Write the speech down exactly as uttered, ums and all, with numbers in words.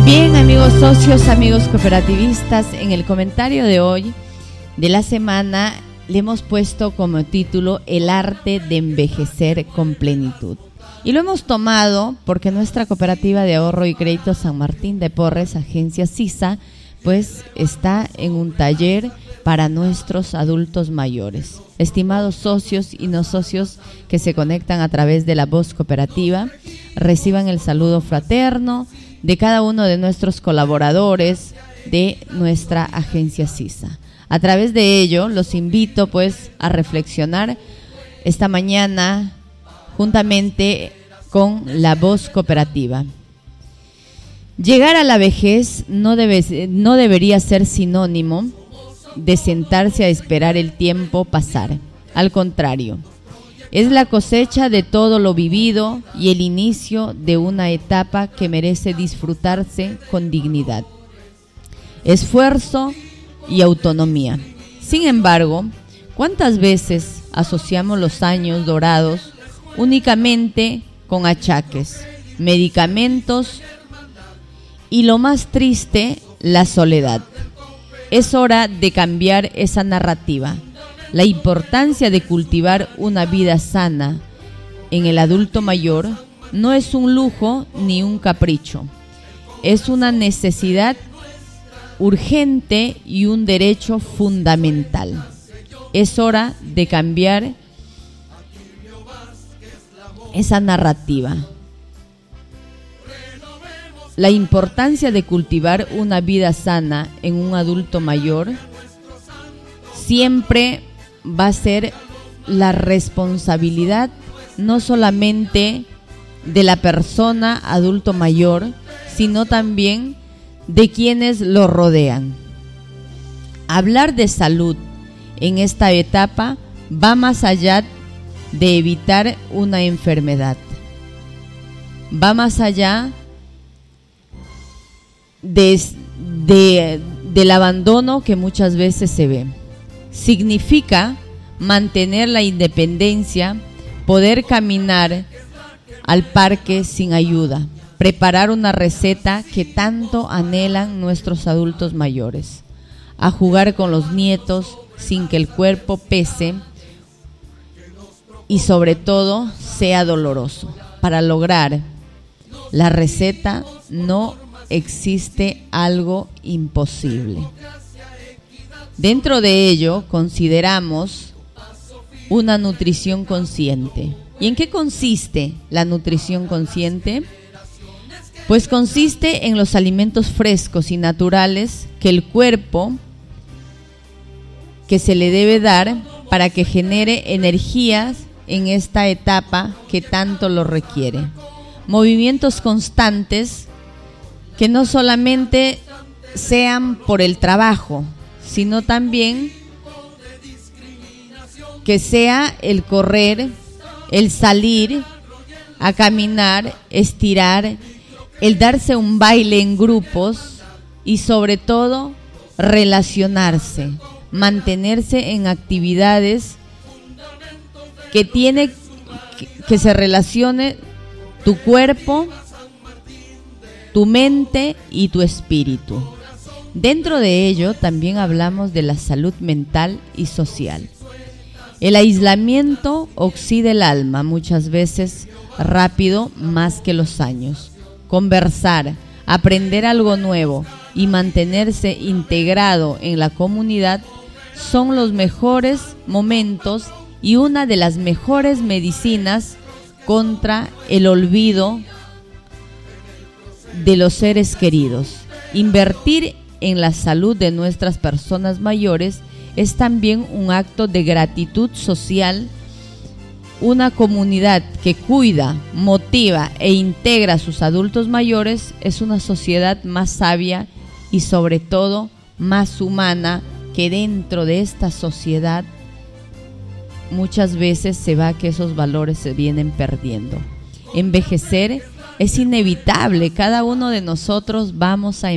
Bien, amigos socios, amigos cooperativistas, en el comentario de hoy de la semana le hemos puesto como título El arte de envejecer con plenitud. Y lo hemos tomado porque nuestra cooperativa de ahorro y crédito San Martín de Porres, agencia CISA, pues está en un taller para nuestros adultos mayores. Estimados socios y no socios que se conectan a través de la voz cooperativa, reciban el saludo fraterno de cada uno de nuestros colaboradores de nuestra agencia CISA. A través de ello, los invito pues a reflexionar esta mañana juntamente con la voz cooperativa. Llegar a la vejez no debe, no debería ser sinónimo de sentarse a esperar el tiempo pasar. Al contrario, es la cosecha de todo lo vivido y el inicio de una etapa que merece disfrutarse con dignidad, esfuerzo y autonomía. Sin embargo, ¿cuántas veces asociamos los años dorados únicamente con achaques, medicamentos y, lo más triste, la soledad? Es hora de cambiar esa narrativa. La importancia de cultivar una vida sana en el adulto mayor no es un lujo ni un capricho. Es una necesidad urgente y un derecho fundamental. Es hora de cambiar esa narrativa. La importancia de cultivar una vida sana en un adulto mayor siempre va a ser la responsabilidad no solamente de la persona adulto mayor, sino también de quienes lo rodean. Hablar de salud en esta etapa va más allá de evitar una enfermedad. Va más allá de, de, del abandono que muchas veces se ve. Significa mantener la independencia, poder caminar al parque sin ayuda, preparar una receta que tanto anhelan nuestros adultos mayores, a jugar con los nietos sin que el cuerpo pese y sobre todo sea doloroso. Para lograr la receta no existe algo imposible. Dentro de ello consideramos una nutrición consciente. ¿Y en qué consiste la nutrición consciente? Pues consiste en los alimentos frescos y naturales que el cuerpo que se le debe dar para que genere energías en esta etapa que tanto lo requiere. Movimientos constantes que no solamente sean por el trabajo, sino también que sea el correr, el salir a caminar, estirar, el darse un baile en grupos y sobre todo relacionarse, mantenerse en actividades que tiene que, que se relacione tu cuerpo, tu mente y tu espíritu. Dentro de ello también hablamos de la salud mental y social. El aislamiento oxida el alma muchas veces rápido más que los años. Conversar, aprender algo nuevo y mantenerse integrado en la comunidad son los mejores momentos y una de las mejores medicinas contra el olvido de los seres queridos. Invertir en la salud de nuestras personas mayores es también un acto de gratitud social. Una comunidad que cuida, motiva e integra a sus adultos mayores es una sociedad más sabia y sobre todo más humana, que dentro de esta sociedad muchas veces se va que esos valores se vienen perdiendo. Envejecer es inevitable, cada uno de nosotros vamos a